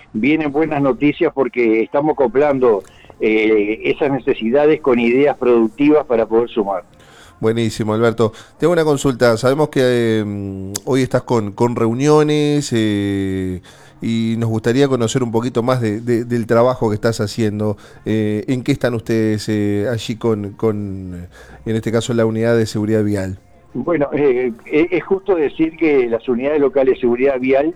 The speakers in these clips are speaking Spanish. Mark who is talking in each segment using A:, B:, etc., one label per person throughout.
A: vienen buenas noticias porque estamos acoplando esas necesidades con ideas productivas para poder sumar.
B: Buenísimo, Alberto. Tengo una consulta. Sabemos que hoy estás con reuniones y nos gustaría conocer un poquito más del trabajo que estás haciendo. ¿En qué están ustedes allí en este caso, la unidad de seguridad vial?
A: Bueno, es justo decir que las unidades locales de seguridad vial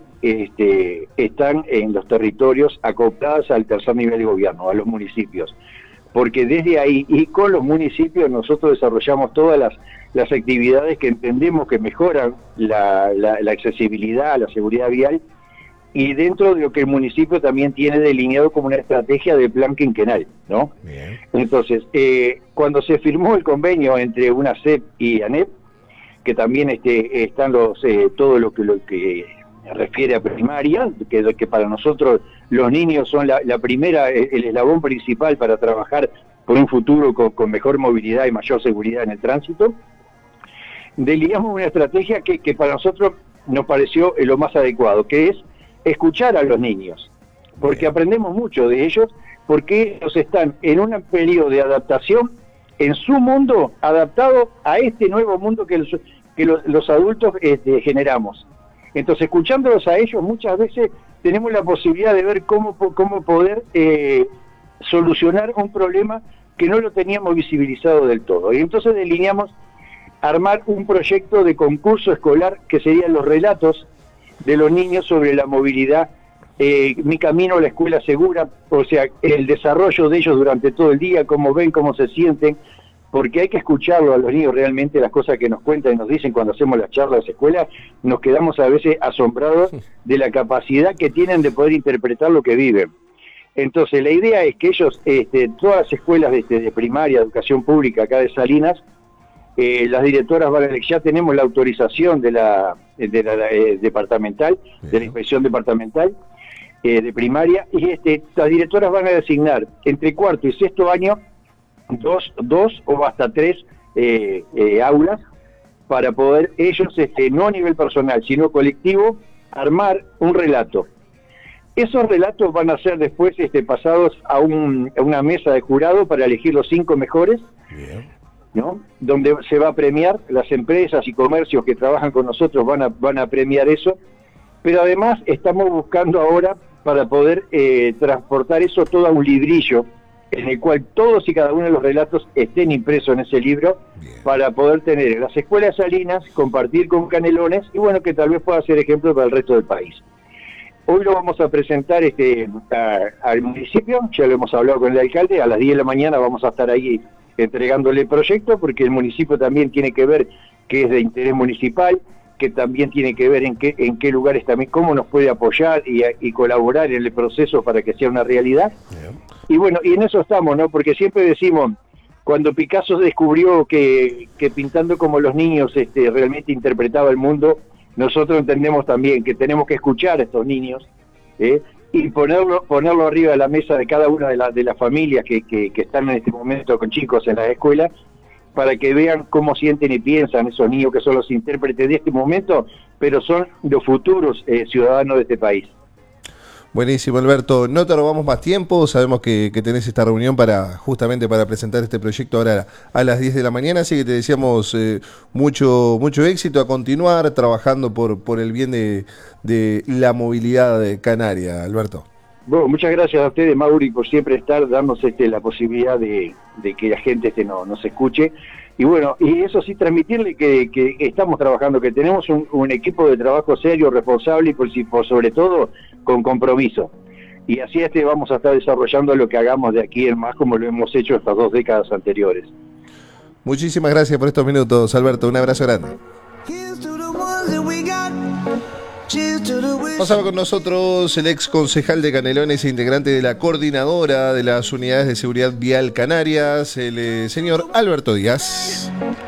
A: están en los territorios acopladas al tercer nivel de gobierno, a los municipios. Porque desde ahí y con los municipios nosotros desarrollamos todas las actividades que entendemos que mejoran la accesibilidad a la seguridad vial, y dentro de lo que el municipio también tiene delineado como una estrategia de plan quinquenal, ¿no? Bien. Entonces, cuando se firmó el convenio entre UNACEP y ANEP, que también están todo lo que refiere a primaria, que para nosotros los niños son la primera, el eslabón principal para trabajar por un futuro con mejor movilidad y mayor seguridad en el tránsito, delineamos una estrategia que para nosotros nos pareció lo más adecuado, que es escuchar a los niños, porque aprendemos mucho de ellos, porque ellos están en un periodo de adaptación en su mundo, adaptado a este nuevo mundo que los adultos generamos. Entonces, escuchándolos a ellos, muchas veces tenemos la posibilidad de ver cómo poder solucionar un problema que no lo teníamos visibilizado del todo. Y entonces delineamos armar un proyecto de concurso escolar que serían los relatos de los niños sobre la movilidad, mi camino a la escuela segura, o sea, el desarrollo de ellos durante todo el día, cómo ven, cómo se sienten, porque hay que escucharlo a los niños realmente, las cosas que nos cuentan y nos dicen cuando hacemos las charlas en las escuelas, nos quedamos a veces asombrados de la capacidad que tienen de poder interpretar lo que viven. Entonces, la idea es que ellos, todas las escuelas de primaria, educación pública acá de Salinas, las directoras ya tenemos la autorización de la departamental, de la inspección departamental de primaria, y las directoras van a designar entre cuarto y sexto año dos o hasta tres aulas para poder ellos, no a nivel personal, sino colectivo, armar un relato. Esos relatos van a ser después pasados a una mesa de jurado para elegir los 5 mejores. Bien. ¿No? Donde se va a premiar, las empresas y comercios que trabajan con nosotros van a premiar eso, pero además estamos buscando ahora para poder transportar eso todo a un librillo en el cual todos y cada uno de los relatos estén impresos en ese libro. Bien. Para poder tener en las escuelas salinas, compartir con Canelones y bueno, que tal vez pueda ser ejemplo para el resto del país. Hoy lo vamos a presentar al municipio, ya lo hemos hablado con el alcalde, a las 10 de la mañana vamos a estar ahí entregándole el proyecto, porque el municipio también tiene que ver que es de interés municipal, que también tiene que ver en qué lugares también, cómo nos puede apoyar y colaborar en el proceso para que sea una realidad. Bien. Y bueno, y en eso estamos, ¿no? Porque siempre decimos, cuando Picasso descubrió que pintando como los niños realmente interpretaba el mundo, nosotros entendemos también que tenemos que escuchar a estos niños, y ponerlo arriba de la mesa de cada una de las familias que están en este momento con chicos en las escuelas, para que vean cómo sienten y piensan esos niños que son los intérpretes de este momento, pero son los futuros ciudadanos de este país.
B: Buenísimo, Alberto. No te robamos más tiempo, sabemos que tenés esta reunión justamente para presentar este proyecto ahora a las 10 de la mañana, así que te deseamos mucho éxito a continuar trabajando por el bien de la movilidad canaria, Alberto.
A: Bueno, muchas gracias a ustedes, Mauri, por siempre darnos la posibilidad de que la gente nos escuche. Y bueno, y eso sí, transmitirle que estamos trabajando, que tenemos un equipo de trabajo serio, responsable y por sobre todo con compromiso. Y así vamos a estar desarrollando lo que hagamos de aquí en más, como lo hemos hecho estas 2 décadas anteriores.
B: Muchísimas gracias por estos minutos, Alberto. Un abrazo grande. Pasaba con nosotros el ex concejal de Canelones e integrante de la coordinadora de las unidades de seguridad vial Canarias, el señor Alberto Díaz.